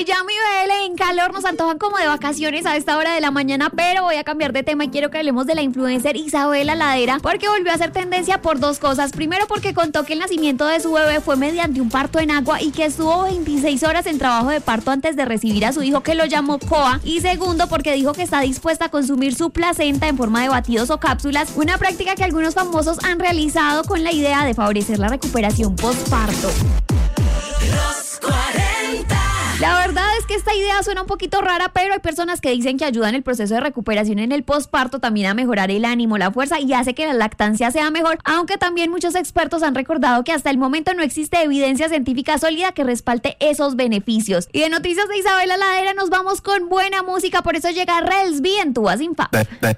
Ay, ya mi bebé, en calor nos antojan como de vacaciones a esta hora de la mañana, pero voy a cambiar de tema y quiero que hablemos de la influencer Isabela Ladera, porque volvió a hacer tendencia por dos cosas. Primero, porque contó que el nacimiento de su bebé fue mediante un parto en agua y que estuvo 26 horas en trabajo de parto antes de recibir a su hijo, que lo llamó Coa. Y segundo, porque dijo que está dispuesta a consumir su placenta en forma de batidos o cápsulas, una práctica que algunos famosos han realizado con la idea de favorecer la recuperación postparto. Los 40. La verdad es que esta idea suena un poquito rara, pero hay personas que dicen que ayuda en el proceso de recuperación en el posparto, también a mejorar el ánimo, la fuerza y hace que la lactancia sea mejor, aunque también muchos expertos han recordado que hasta el momento no existe evidencia científica sólida que respalde esos beneficios. Y de noticias de Isabela Ladera nos vamos con buena música, por eso llega Relsby en Tu Vas Sin Fa.